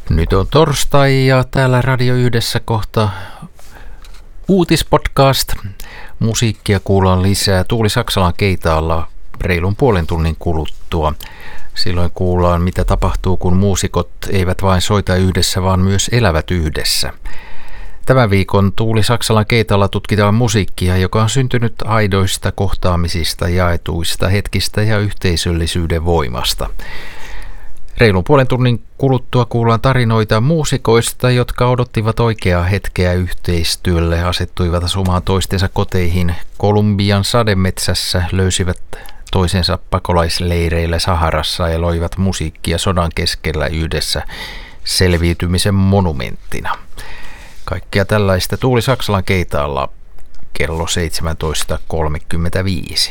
Nyt on torstai ja täällä Radio Yhdessä kohta uutispodcast. Musiikkia kuullaan lisää Tuuli Saksalan keitaalla reilun puolen tunnin kuluttua. Silloin kuullaan, mitä tapahtuu, kun muusikot eivät vain soita yhdessä, vaan myös elävät yhdessä. Tämän viikon Tuuli Saksalan keitaalla tutkitaan musiikkia, joka on syntynyt aidoista kohtaamisista, jaetuista hetkistä ja yhteisöllisyyden voimasta. Reilun puolen tunnin kuluttua kuullaan tarinoita muusikoista, jotka odottivat oikeaa hetkeä yhteistyölle, asettuivat asumaan toistensa koteihin Kolumbian sademetsässä, löysivät toisensa pakolaisleireillä Saharassa ja loivat musiikkia sodan keskellä yhdessä selviytymisen monumenttina. Kaikkea tällaista Tuuli Saksalan keitaalla kello 17.35.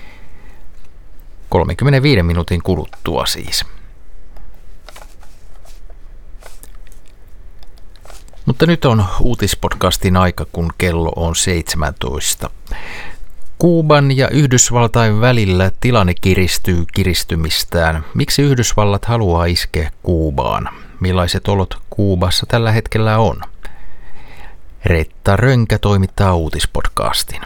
35 minuutin kuluttua siis. Mutta nyt on uutispodcastin aika, kun kello on 17. Kuuban ja Yhdysvaltain välillä tilanne kiristyy kiristymistään. Miksi Yhdysvallat haluaa iskeä Kuubaan? Millaiset olot Kuubassa tällä hetkellä on? Reetta Rönkä toimittaa uutispodcastin.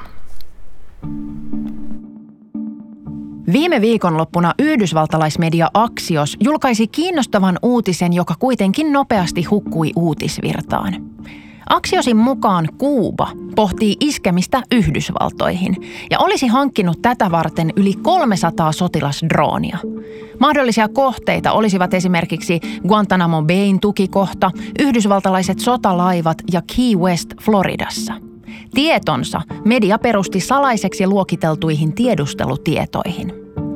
Viime viikonloppuna yhdysvaltalaismedia Axios julkaisi kiinnostavan uutisen, joka kuitenkin nopeasti hukkui uutisvirtaan. Axiosin mukaan Kuuba pohtii iskemistä Yhdysvaltoihin ja olisi hankkinut tätä varten yli 300 sotilasdroonia. Mahdollisia kohteita olisivat esimerkiksi Guantanamo Bayn tukikohta, yhdysvaltalaiset sotalaivat ja Key West Floridassa. Tietonsa media perusti salaiseksi luokiteltuihin tiedustelutietoihin.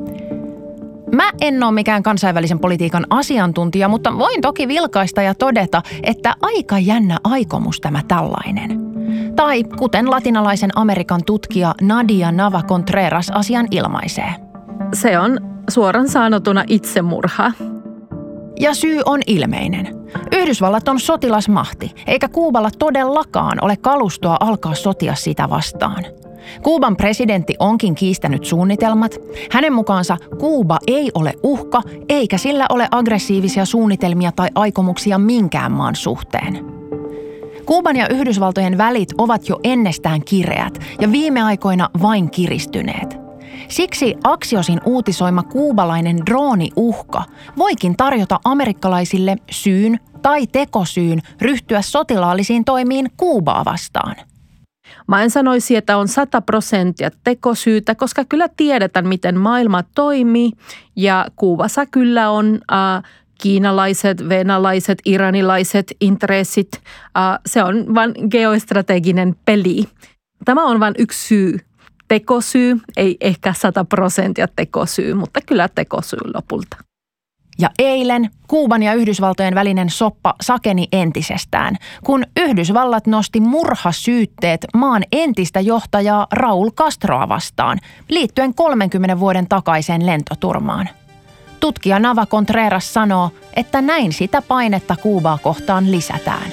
Mä en ole mikään kansainvälisen politiikan asiantuntija, mutta voin toki vilkaista ja todeta, että aika jännä aikomus tämä tällainen. Tai kuten latinalaisen Amerikan tutkija Nadia Nava-Contreras asian ilmaisee. Se on suoran sanotuna itsemurha. Ja syy on ilmeinen. Yhdysvallat on sotilasmahti, eikä Kuuballa todellakaan ole kalustoa alkaa sotia sitä vastaan. Kuuban presidentti onkin kiistänyt suunnitelmat. Hänen mukaansa Kuuba ei ole uhka, eikä sillä ole aggressiivisia suunnitelmia tai aikomuksia minkään maan suhteen. Kuuban ja Yhdysvaltojen välit ovat jo ennestään kireät ja viime aikoina vain kiristyneet. Siksi Axiosin uutisoima kuubalainen drooniuhka voikin tarjota amerikkalaisille syyn tai tekosyyn ryhtyä sotilaallisiin toimiin Kuubaa vastaan. Mä en sanoisi, että on 100% tekosyytä, koska kyllä tiedetään, miten maailma toimii ja Kuubassa kyllä on kiinalaiset, venäläiset, iranilaiset intressit. Se on vain geostrateginen peli. Tämä on vain yksi syy. Tekosyy, ei ehkä 100% tekosyy, mutta kyllä tekosyy lopulta. Ja eilen Kuuban ja Yhdysvaltojen välinen soppa sakeni entisestään, kun Yhdysvallat nosti murhasyytteet maan entistä johtajaa Raúl Castroa vastaan liittyen 30 vuoden takaiseen lentoturmaan. Tutkija Nava-Contreras sanoo, että näin sitä painetta Kuubaa kohtaan lisätään.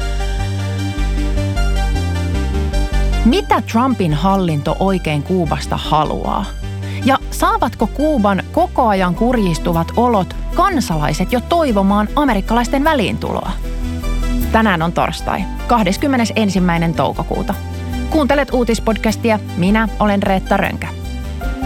Mitä Trumpin hallinto oikein Kuubasta haluaa? Ja saavatko Kuuban koko ajan kurjistuvat olot kansalaiset jo toivomaan amerikkalaisten väliintuloa? Tänään on torstai, 21. toukokuuta. Kuuntelet uutispodcastia, minä olen Reetta Rönkä.